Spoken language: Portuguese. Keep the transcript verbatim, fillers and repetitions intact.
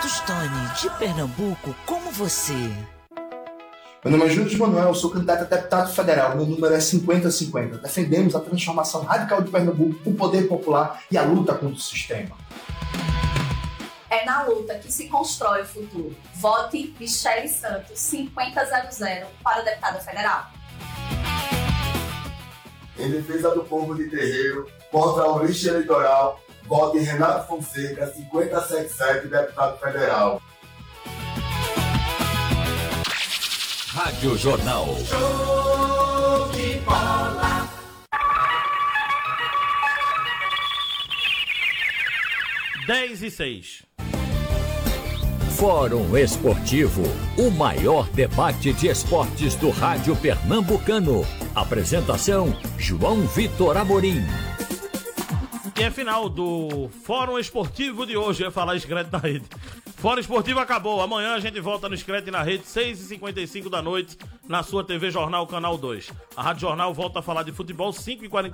Tostoni, de Pernambuco, como você. Meu nome é Júlio de Manuel, sou candidato a deputado federal, meu número é cinquenta cinquenta. Defendemos a transformação radical de Pernambuco, o poder popular e a luta contra o sistema. É na luta que se constrói o futuro. Vote Michele Santos, cinquenta zero zero, para deputada federal. Em defesa do povo de Terreiro, contra o lixo eleitoral, vote Renato Fonseca, cinquenta setenta e sete, deputado federal. Rádio Jornal. Show de bola. dez e seis. Fórum Esportivo, o maior debate de esportes do rádio pernambucano. Apresentação, João Vitor Amorim. E é final do Fórum Esportivo de hoje. Eu ia falar Screte na Rede. Fórum Esportivo acabou. Amanhã a gente volta no Screte na Rede, seis e cinquenta e cinco da noite, na sua T V Jornal, Canal dois. A Rádio Jornal volta a falar de futebol, cinco e quarenta